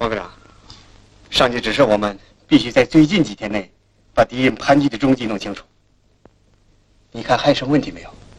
王科长，上级指示我们必须在最近几天内把敌人盘踞的踪迹弄清楚。你看还有什么问题没有？